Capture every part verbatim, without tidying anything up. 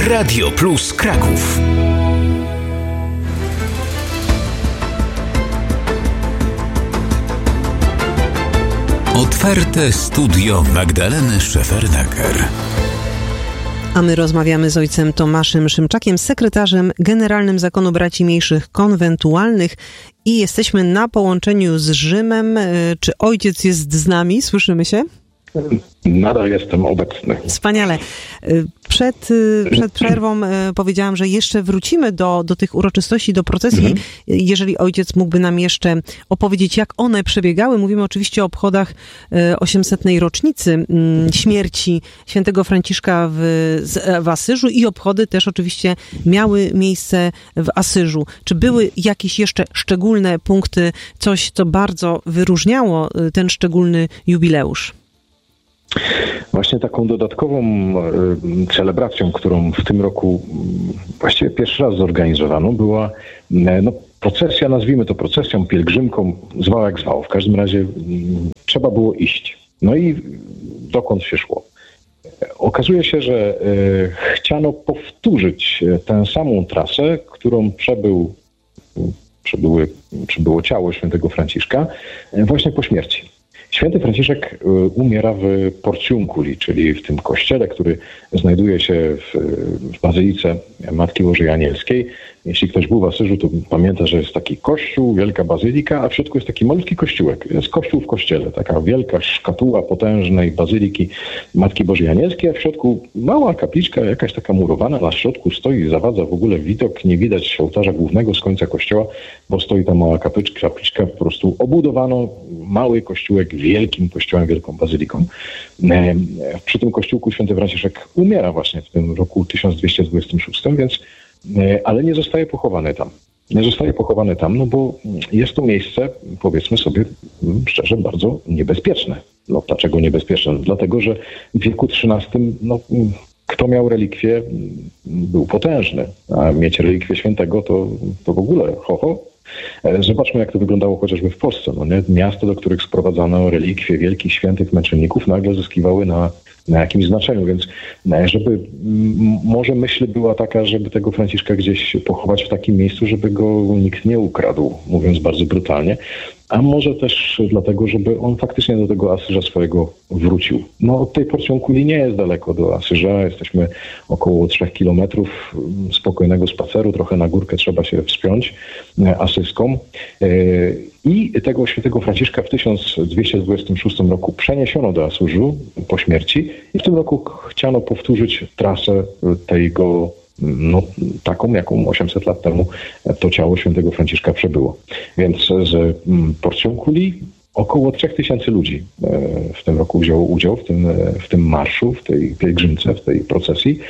Radio Plus Kraków. Otwarte studio Magdaleny Szefernaker. A my rozmawiamy z ojcem Tomaszem Szymczakiem, sekretarzem generalnym Zakonu Braci Mniejszych Konwentualnych i jesteśmy na połączeniu z Rzymem. Czy ojciec jest z nami? Słyszymy się? Nadal jestem obecny. Wspaniale. Przed, przed przerwą powiedziałam, że jeszcze wrócimy do, do tych uroczystości, do procesji. Mhm. Jeżeli ojciec mógłby nam jeszcze opowiedzieć, jak one przebiegały. Mówimy oczywiście o obchodach osiemsetnej rocznicy śmierci świętego Franciszka w, w Asyżu i obchody też oczywiście miały miejsce w Asyżu. Czy były jakieś jeszcze szczególne punkty, coś, co bardzo wyróżniało ten szczególny jubileusz? Właśnie taką dodatkową celebracją, którą w tym roku właściwie pierwszy raz zorganizowano, była no, procesja, nazwijmy to procesją, pielgrzymką, zwał jak zwał. W każdym razie trzeba było iść. No i dokąd się szło? Okazuje się, że chciano powtórzyć tę samą trasę, którą przebył, przebyły, przebyło ciało świętego Franciszka właśnie po śmierci. Święty Franciszek umiera w Porciunculi, czyli w tym kościele, który znajduje się w, w Bazylice Matki Bożej Anielskiej. Jeśli ktoś był w Asyżu, to pamięta, że jest taki kościół, wielka bazylika, a w środku jest taki malutki kościółek. Jest kościół w kościele, taka wielka szkatuła potężnej bazyliki Matki Bożej Anielskiej, a w środku mała kapliczka, jakaś taka murowana, na środku stoi i zawadza w ogóle widok. Nie widać ołtarza głównego z końca kościoła, bo stoi ta mała kapliczka, kapliczka po prostu obudowano mały kościółek wielkim kościołem, wielką bazyliką. Przy tym kościółku święty Franciszek umiera właśnie w tym roku tysiąc dwieście dwudziestym szóstym, więc ale nie zostaje pochowany tam. Nie zostaje pochowany tam, no bo jest to miejsce, powiedzmy sobie szczerze, bardzo niebezpieczne. No dlaczego niebezpieczne? No, dlatego, że w wieku trzynastym no, kto miał relikwie, był potężny, a mieć relikwie świętego to, to w ogóle ho, ho. Zobaczmy, jak to wyglądało chociażby w Polsce. No nie? Miasta, do których sprowadzano relikwie wielkich świętych męczenników, nagle zyskiwały na, na jakimś znaczeniu, więc żeby m, może myśl była taka, żeby tego Franciszka gdzieś pochować w takim miejscu, żeby go nikt nie ukradł, mówiąc bardzo brutalnie. A może też dlatego, żeby on faktycznie do tego Asyża swojego wrócił. No od tej Porciunculi nie jest daleko do Asyża. Jesteśmy około trzech kilometrów spokojnego spaceru. Trochę na górkę trzeba się wspiąć asyżską. I tego świętego Franciszka w tysiąc dwieście dwudziestym szóstym roku przeniesiono do Asyżu po śmierci i w tym roku chciano powtórzyć trasę tego no, taką, jaką osiemset lat temu to ciało świętego Franciszka przebyło. Więc z Porciunculi około trzech tysięcy ludzi w tym roku wzięło udział w tym, w tym marszu, w tej pielgrzymce, w tej procesji.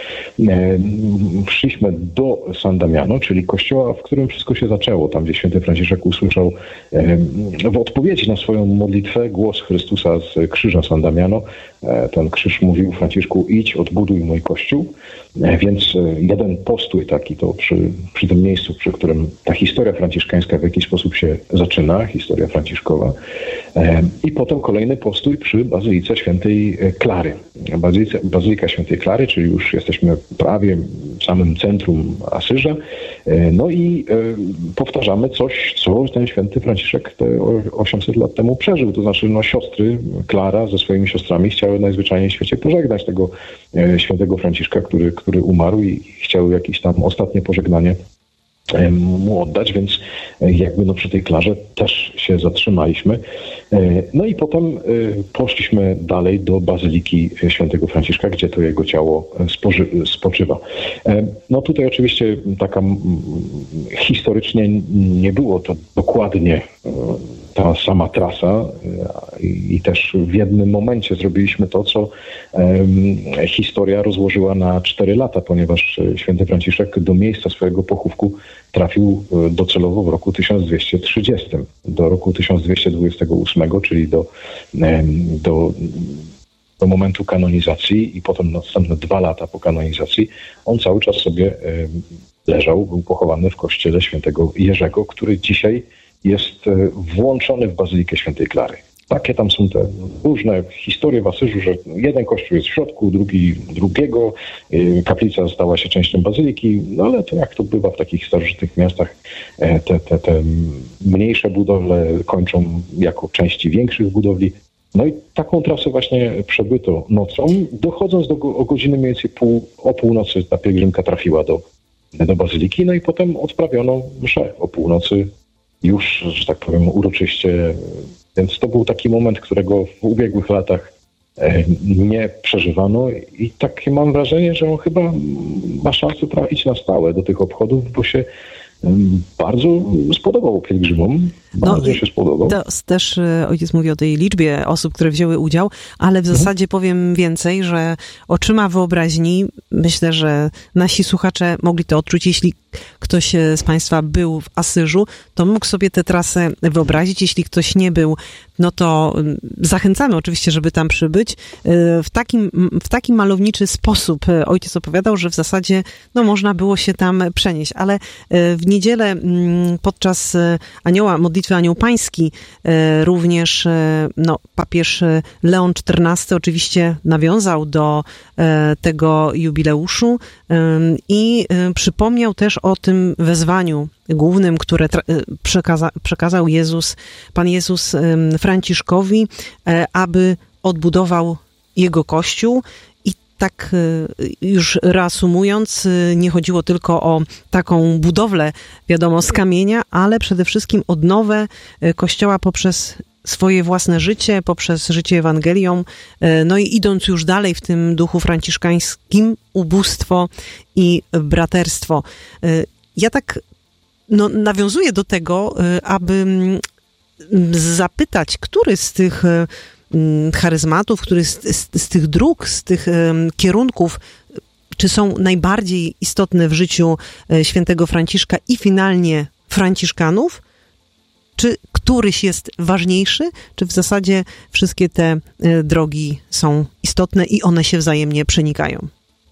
Szliśmy do San Damiano, czyli kościoła, w którym wszystko się zaczęło, tam gdzie święty Franciszek usłyszał w odpowiedzi na swoją modlitwę głos Chrystusa z krzyża San Damiano. Ten krzyż mówił: Franciszku, idź, odbuduj mój kościół. Więc jeden postój taki to przy, przy tym miejscu, przy którym ta historia franciszkańska w jakiś sposób się zaczyna, historia franciszkowa. I potem kolejny postój przy Bazylice Świętej Klary. Bazylice, Bazylika Świętej Klary, czyli już jesteśmy prawie w samym centrum Asyża. No i powtarzamy coś, co ten święty Franciszek te osiemset lat temu przeżył. To znaczy, no siostry, Klara ze swoimi siostrami chciały najzwyczajniej w świecie pożegnać tego świętego Franciszka, który, który umarł, i chciały jakieś tam ostatnie pożegnanie mu oddać, więc jakby no przy tej Klarze też się zatrzymaliśmy. No i potem poszliśmy dalej do Bazyliki Świętego Franciszka, gdzie to jego ciało spoży, spoczywa. No tutaj oczywiście taka historycznie nie było to dokładnie ta sama trasa i też w jednym momencie zrobiliśmy to, co historia rozłożyła na cztery lata, ponieważ święty Franciszek do miejsca swojego pochówku trafił docelowo w roku tysiąc dwieście trzydziestym. Do roku tysiąc dwieście dwudziestego ósmego, czyli do, do, do momentu kanonizacji, i potem następne dwa lata po kanonizacji on cały czas sobie leżał, był pochowany w kościele świętego Jerzego, który dzisiaj jest włączony w Bazylikę Świętej Klary. takie tam są te różne historie w Asyżu, że jeden kościół jest w środku, drugi drugiego, kaplica stała się częścią bazyliki, no ale to jak to bywa w takich starożytnych miastach, te, te, te mniejsze budowle kończą jako części większych budowli. No i taką trasę właśnie przebyto nocą, dochodząc do o godziny mniej więcej pół, o północy ta pielgrzymka trafiła do, do bazyliki, no i potem odprawiono mszę o północy już, że tak powiem, uroczyście. Więc to był taki moment, którego w ubiegłych latach nie przeżywano i takie mam wrażenie, że on chyba ma szansę trafić na stałe do tych obchodów, bo się bardzo spodobał pielgrzymom. Bardzo no, się spodobał. To też ojciec mówi o tej liczbie osób, które wzięły udział, ale w mhm. zasadzie powiem więcej, że oczyma wyobraźni, myślę, że nasi słuchacze mogli to odczuć. Jeśli ktoś z Państwa był w Asyżu, to mógł sobie tę trasę wyobrazić. Jeśli ktoś nie był, no to zachęcamy oczywiście, żeby tam przybyć. W takim, w taki malowniczy sposób ojciec opowiadał, że w zasadzie no, można było się tam przenieść, ale w niedzielę podczas anioła, modlitwy Anioł Pański również no, papież Leon czternasty oczywiście nawiązał do tego jubileuszu i przypomniał też o tym wezwaniu głównym, które tra- przekaza- przekazał Jezus, Pan Jezus Franciszkowi, aby odbudował jego Kościół. I tak już reasumując, nie chodziło tylko o taką budowlę, wiadomo, z kamienia, ale przede wszystkim odnowę Kościoła poprzez swoje własne życie, poprzez życie Ewangelią, no i idąc już dalej w tym duchu franciszkańskim, ubóstwo i braterstwo. Ja tak no, nawiązuję do tego, aby zapytać, który z tych charyzmatów, który z, z, z tych dróg, z tych um, kierunków, czy są najbardziej istotne w życiu świętego Franciszka i finalnie franciszkanów, czy któryś jest ważniejszy, czy w zasadzie wszystkie te y, drogi są istotne i one się wzajemnie przenikają?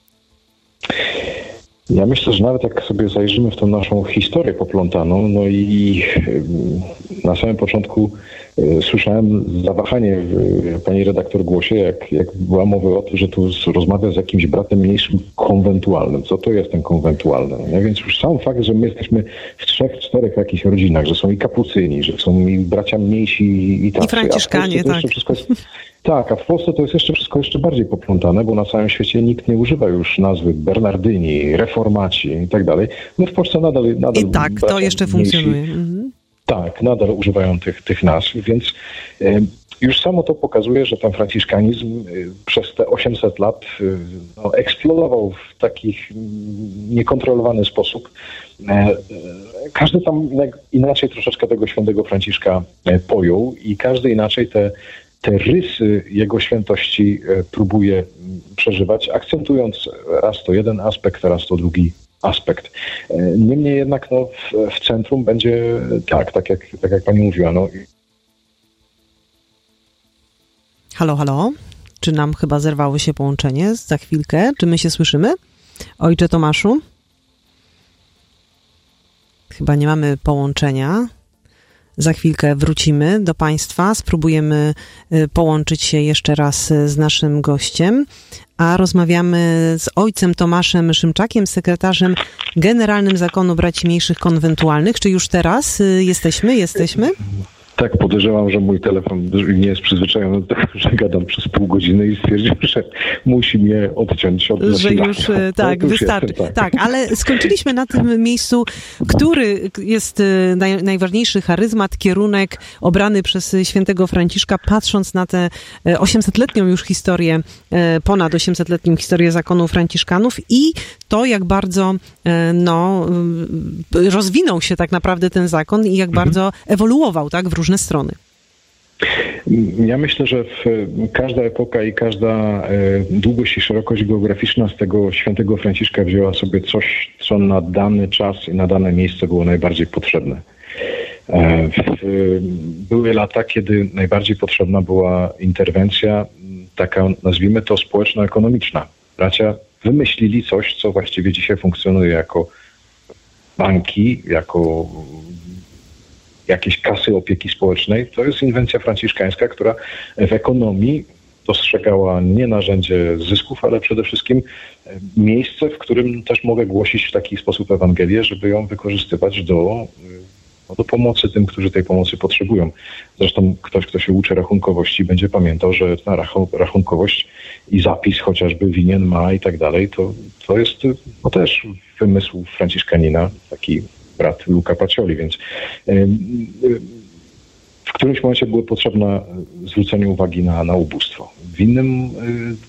Ja myślę, że nawet jak sobie zajrzymy w tą naszą historię poplątaną, no i na samym początku słyszałem zawahanie w pani redaktor głosie, jak, jak była mowa o tym, że tu rozmawia z jakimś bratem mniejszym konwentualnym. Co to jest ten konwentualny? No, więc już sam fakt, że my jesteśmy w trzech, czterech jakichś rodzinach, że są i kapucyni, że są i bracia mniejsi i tacy. I franciszkanie, tak. Jest, tak, a w Polsce to jest jeszcze wszystko jeszcze bardziej poplątane, bo na całym świecie nikt nie używa już nazwy Bernardyni, reformaci i tak dalej. My w Polsce nadal... nadal I tak, to jeszcze funkcjonuje. Mhm. Tak, nadal używają tych, tych nazw, więc y, już samo to pokazuje, że ten franciszkanizm y, przez te osiemset lat y, no, eksplodował w takich niekontrolowany sposób. Y, y, każdy tam inaczej troszeczkę tego świętego Franciszka y, pojął i każdy inaczej te, te rysy jego świętości y, próbuje przeżywać, akcentując raz to jeden aspekt, raz to drugi aspekt. Niemniej jednak no, w, w centrum będzie tak, tak jak, tak jak pani mówiła. No. Halo, halo? Czy nam chyba zerwało się połączenie za chwilkę? Czy my się słyszymy? Ojcze Tomaszu? Chyba nie mamy połączenia. Za chwilkę wrócimy do Państwa, spróbujemy połączyć się jeszcze raz z naszym gościem, a rozmawiamy z ojcem Tomaszem Szymczakiem, sekretarzem generalnym Zakonu Braci Mniejszych Konwentualnych. Czy już teraz jesteśmy? Jesteśmy? Tak, podejrzewam, że mój telefon nie jest przyzwyczajony do tego, że gadam przez pół godziny i stwierdził, że musi mnie odciąć od Że już, tak, już wystarczy. Jestem, tak. tak, ale skończyliśmy na tym miejscu, który jest naj, najważniejszy charyzmat, kierunek obrany przez świętego Franciszka, patrząc na tę osiemsetletnią już historię, ponad osiemsetletnią historię zakonu franciszkanów i to, jak bardzo no, rozwinął się tak naprawdę ten zakon i jak mhm. bardzo ewoluował, tak, w różne strony. Ja myślę, że w każda epoka i każda długość i szerokość geograficzna z tego świętego Franciszka wzięła sobie coś, co na dany czas i na dane miejsce było najbardziej potrzebne. Były lata, kiedy najbardziej potrzebna była interwencja taka, nazwijmy to, społeczno-ekonomiczna. Bracia wymyślili coś, co właściwie dzisiaj funkcjonuje jako banki, jako jakiejś kasy opieki społecznej. To jest inwencja franciszkańska, która w ekonomii dostrzegała nie narzędzie zysków, ale przede wszystkim miejsce, w którym też mogę głosić w taki sposób Ewangelię, żeby ją wykorzystywać do, do pomocy tym, którzy tej pomocy potrzebują. Zresztą ktoś, kto się uczy rachunkowości, będzie pamiętał, że ta rachunkowość i zapis chociażby winien ma i tak dalej, to, to jest no też wymysł franciszkanina, taki brat Luca Pacioli, więc yy, yy, w którymś momencie było potrzebne zwrócenie uwagi na, na ubóstwo. W innym y,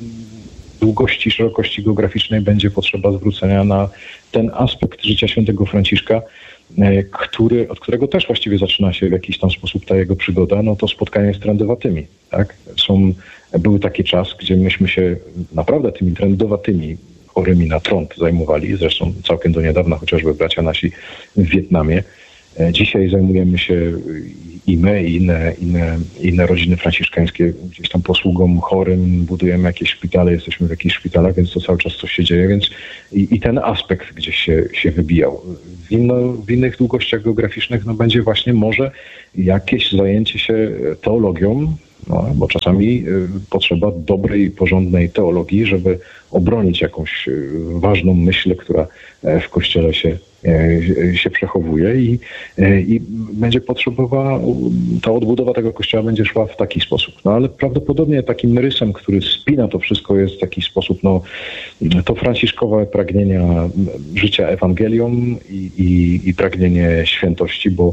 długości, szerokości geograficznej będzie potrzeba zwrócenia na ten aspekt życia świętego Franciszka, y, który, od którego też właściwie zaczyna się w jakiś tam sposób ta jego przygoda, no to spotkanie z trendowatymi. Tak? Są, były taki czas, gdzie myśmy się naprawdę tymi trendowatymi chorymi na trąd zajmowali, zresztą całkiem do niedawna, chociażby bracia nasi w Wietnamie. Dzisiaj zajmujemy się i my, i inne, inne, inne rodziny franciszkańskie gdzieś tam posługą chorym, budujemy jakieś szpitale, jesteśmy w jakichś szpitalach, więc to cały czas coś się dzieje, więc i, i ten aspekt gdzieś się, się wybijał. W, inno, w innych długościach geograficznych no będzie właśnie może jakieś zajęcie się teologią, no, bo czasami y, potrzeba dobrej, porządnej teologii, żeby obronić jakąś y, ważną myśl, która y, w Kościele się się przechowuje i, i będzie potrzebowała, ta odbudowa tego kościoła będzie szła w taki sposób. No ale prawdopodobnie takim rysem, który spina to wszystko, jest taki sposób, no to franciszkowe pragnienia życia Ewangelią i, i, i pragnienie świętości, bo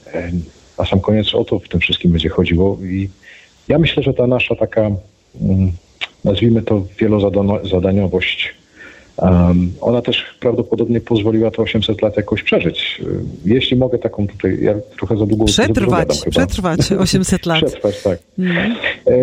na sam koniec o to w tym wszystkim będzie chodziło i ja myślę, że ta nasza taka, nazwijmy to wielozadaniowość, Um, ona też prawdopodobnie pozwoliła te osiemset lat jakoś przeżyć. Jeśli mogę taką tutaj, ja trochę za długo... Przetrwać, za przetrwać osiemset lat. Przetrwać, tak. Mm.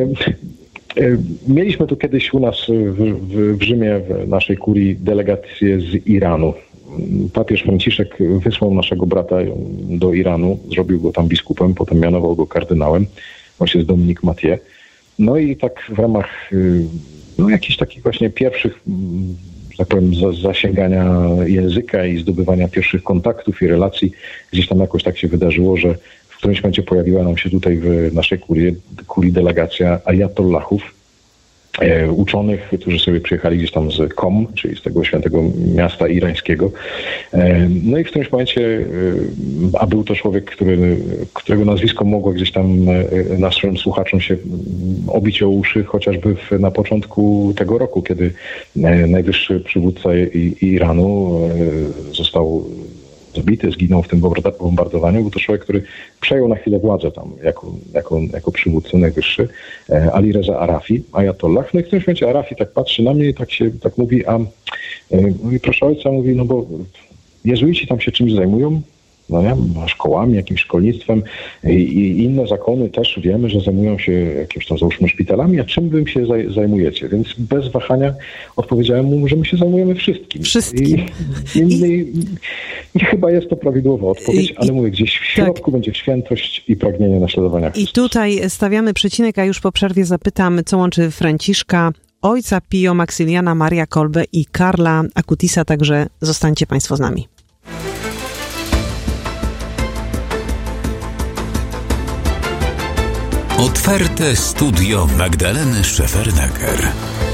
Mieliśmy tu kiedyś u nas w, w, w Rzymie, w naszej kurii, delegację z Iranu. Papież Franciszek wysłał naszego brata do Iranu, zrobił go tam biskupem, potem mianował go kardynałem, właśnie z Dominique Mathieu. No i tak w ramach no, jakichś takich właśnie pierwszych, tak powiem, zasięgania języka i zdobywania pierwszych kontaktów i relacji, gdzieś tam jakoś tak się wydarzyło, że w którymś momencie pojawiła nam się tutaj w naszej kurii, kurii delegacja ajatollahów, e, uczonych, którzy sobie przyjechali gdzieś tam z Kom, czyli z tego świętego miasta irańskiego. E, no i w którymś momencie, e, a był to człowiek, który, którego nazwisko mogło gdzieś tam e, naszym słuchaczom się obić o uszy, chociażby w, na początku tego roku, kiedy e, najwyższy przywódca i, i Iranu e, został zabity, zginął w tym bombardowaniu. Był to człowiek, który przejął na chwilę władzę tam jako, jako, jako przywódca najwyższy, e, Ali Reza Arafi, ajatollah. No i w którymś momencie Arafi tak patrzy na mnie i tak się tak mówi, a e, mówi, proszę ojca, mówi, no bo jezuici tam się czymś zajmują, no nie, szkołami, jakimś szkolnictwem i, i inne zakony też wiemy, że zajmują się jakimiś tam, załóżmy, szpitalami, a czym wy się zaj- zajmujecie? Więc bez wahania odpowiedziałem mu, że my się zajmujemy wszystkim. Wszystkim. I, i, I, i chyba jest to prawidłowa odpowiedź, I, ale mówię, gdzieś w środku tak. będzie świętość i pragnienie naśladowania Chrystusa. I tutaj stawiamy przecinek, a już po przerwie zapytam, co łączy Franciszka, ojca Pio, Maksymiliana Maria Kolbe i Karla Akutisa, także zostańcie państwo z nami. Otwarte studio Magdaleny Szefernaker.